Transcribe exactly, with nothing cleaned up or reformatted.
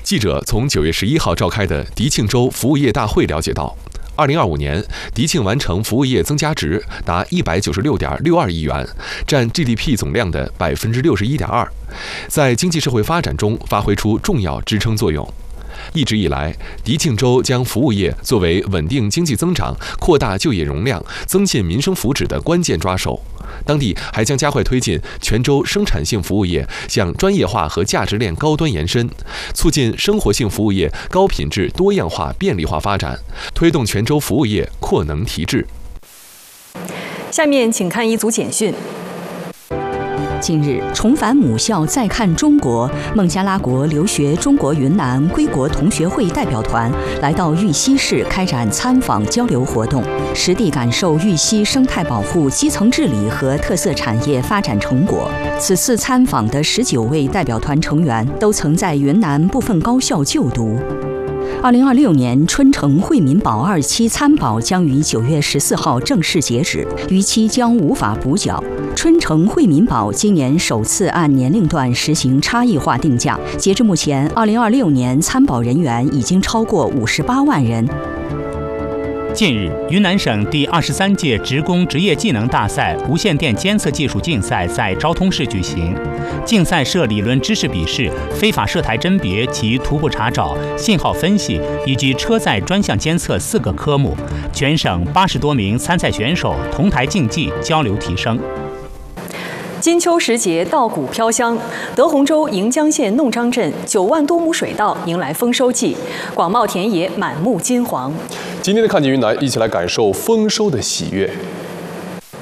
记者从九月十一号召开的迪庆州服务业大会了解到，二零二五年迪庆完成服务业增加值达一百九十六点六二亿元，占 G D P 总量的百分之六十一点二，在经济社会发展中发挥出重要支撑作用。一直以来，迪庆州将服务业作为稳定经济增长、扩大就业容量、增进民生福祉的关键抓手。当地还将加快推进全州生产性服务业向专业化和价值链高端延伸，促进生活性服务业高品质、多样化、便利化发展，推动全州服务业扩能提质。 下面请看一组简讯。 近日，重返母校再看中国，孟加拉国留学中国云南归国同学会代表团来到玉溪市开展参访交流活动，实地感受玉溪生态保护、基层治理和特色产业发展成果。此次参访的十九位代表团成员都曾在云南部分高校就读。二零二六年春城惠民保二期参保将于九月十四号正式截止，逾期将无法补缴。春城惠民保今年首次按年龄段实行差异化定价，截至目前，二零二六年参保人员已经超过五十八万人。 近日，云南省第二十三届职工职业技能大赛无线电监测技术竞赛在昭通市举行。竞赛设理论知识笔试、非法涉台甄别及徒步查找、信号分析以及车载专项监测四个科目，全省八十多名参赛选手同台竞技，交流提升。 金秋时节，稻谷飘香。德宏州盈江县弄张镇九万多亩水稻迎来丰收季，广袤田野满目金黄。 今天的看见云南，一起来感受丰收的喜悦。